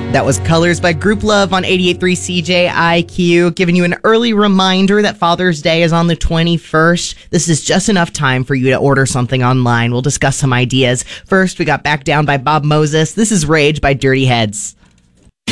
That was Colors by Group Love on 88.3 CJIQ, giving you an early reminder that Father's Day is on the 21st. This is just enough time for you to order something online. We'll discuss some ideas. First, we got Back Down by Bob Moses. This is Rage by Dirty Heads.